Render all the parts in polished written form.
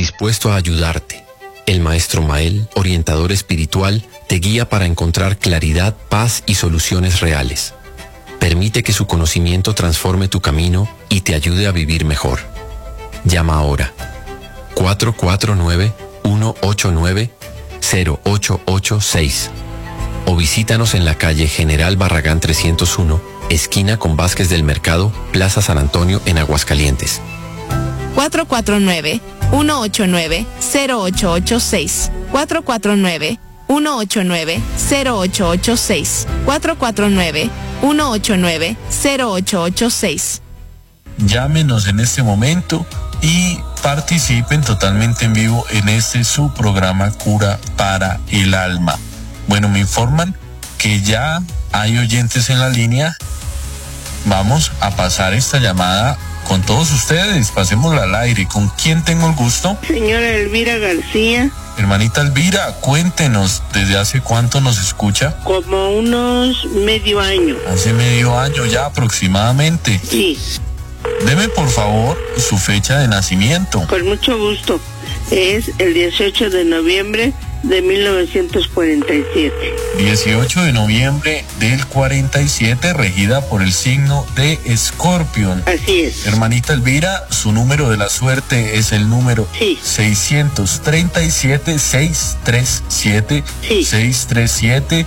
dispuesto a ayudarte. El Maestro Mael, orientador espiritual, te guía para encontrar claridad, paz y soluciones reales. Permite que su conocimiento transforme tu camino y te ayude a vivir mejor. Llama ahora. 449-189-0886 o visítanos en la calle General Barragán 301, esquina con Vázquez del Mercado, Plaza San Antonio, en Aguascalientes. 449-189-0886. 449-189-0886. 449-189-0886. Llámenos en este momento y participen totalmente en vivo en este su programa Cura para el Alma. Bueno, me informan que ya hay oyentes en la línea. Vamos a pasar esta llamada con todos ustedes. Pasémosla al aire. ¿Con quién tengo el gusto? Señora Elvira García. Hermanita Elvira, cuéntenos, ¿desde hace cuánto nos escucha? Como unos medio año. Hace medio año ya aproximadamente. Sí. Deme por favor su fecha de nacimiento. Con mucho gusto. Es el 18 de noviembre de 1947. 18 de noviembre del 47, regida por el signo de Escorpión. Así es. Hermanita Elvira, su número de la suerte es el número 637 637 637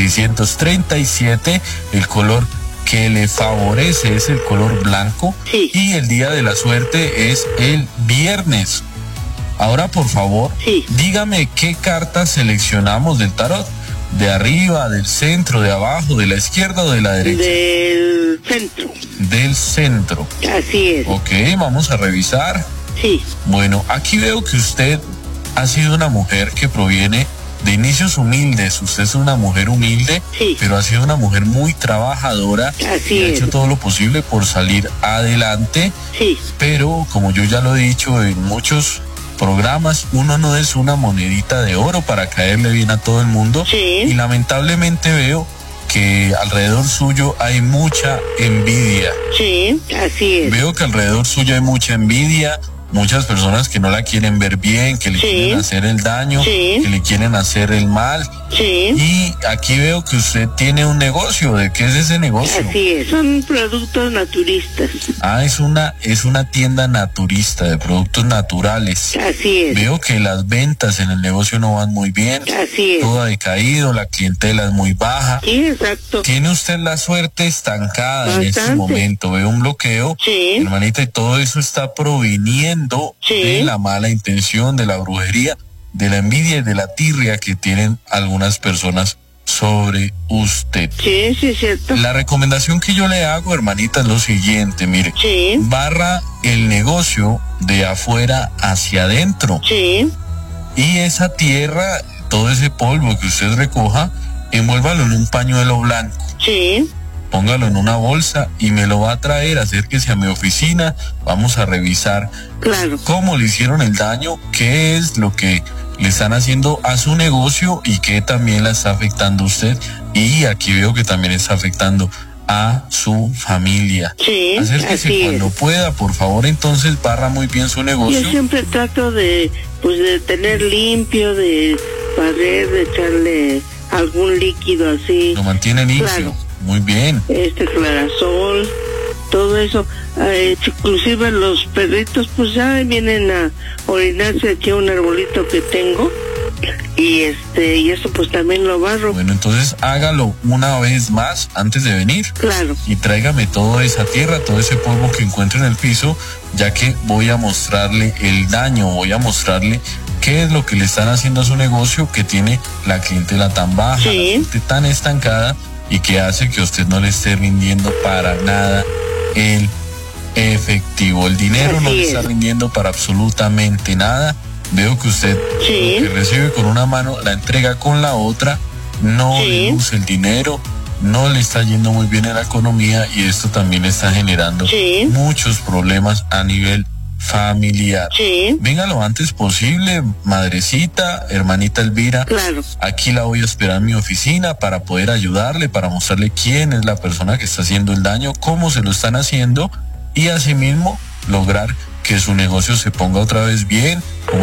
637. El color que le favorece es el color blanco. Y el día de la suerte es el viernes. Ahora, por favor, dígame qué cartas seleccionamos del tarot. ¿De arriba, del centro, de abajo, de la izquierda o de la derecha? Del centro. Del centro. Así es. Ok, vamos a revisar. Sí. Bueno, aquí veo que usted ha sido una mujer que proviene de inicios humildes. Usted es una mujer humilde, pero ha sido una mujer muy trabajadora. Así ha hecho todo lo posible por salir adelante. Pero, como yo ya lo he dicho en muchos programas, uno no es una monedita de oro para caerle bien a todo el mundo. Y lamentablemente veo que alrededor suyo hay mucha envidia. Sí, así es. Veo que alrededor suyo hay mucha envidia, muchas personas que no la quieren ver bien, que le quieren hacer el daño, que le quieren hacer el mal. Y aquí veo que usted tiene un negocio. ¿De qué es ese negocio? Así es, son productos naturistas. Ah, es una tienda naturista de productos naturales. Así es. Veo que las ventas en el negocio no van muy bien. Así es. Todo ha decaído, la clientela es muy baja. Sí, exacto. Tiene usted la suerte estancada en este momento. Veo un bloqueo, hermanita, y todo eso está proviniendo de la mala intención, de la brujería, de la envidia y de la tirria que tienen algunas personas sobre usted. Sí, sí, es cierto. La recomendación que yo le hago, hermanita, es lo siguiente, mire. Barra el negocio de afuera hacia adentro. Y esa tierra, todo ese polvo que usted recoja, envuélvalo en un pañuelo blanco. Póngalo en una bolsa y me lo va a traer. Acérquese a mi oficina, vamos a revisar cómo le hicieron el daño, qué es lo que le están haciendo a su negocio y qué también la está afectando a usted. Y aquí veo que también está afectando a su familia. Acérquese cuando pueda, por favor. Entonces barra muy bien su negocio. Yo siempre trato de tener limpio, de barrer, de echarle algún líquido así. Lo mantiene limpio. Muy bien. Clarasol, todo eso. Inclusive los perritos pues ya vienen a orinarse aquí a un arbolito que tengo. Y eso pues también lo barro. Bueno, entonces hágalo una vez más antes de venir. Y tráigame toda esa tierra, todo ese polvo que encuentre en el piso, ya que voy a mostrarle el daño, voy a mostrarle qué es lo que le están haciendo a su negocio, que tiene la clientela tan baja, la gente tan estancada, y que hace que usted no le esté rindiendo para nada el efectivo. El dinero no le está rindiendo para absolutamente nada. Veo que usted lo que recibe con una mano la entrega con la otra, no le luce el dinero, no le está yendo muy bien en la economía, y esto también le está generando muchos problemas a nivel familiar. Venga lo antes posible, madrecita, hermanita Elvira. Aquí la voy a esperar en mi oficina para poder ayudarle, para mostrarle quién es la persona que está haciendo el daño, cómo se lo están haciendo, y asimismo lograr que su negocio se ponga otra vez bien.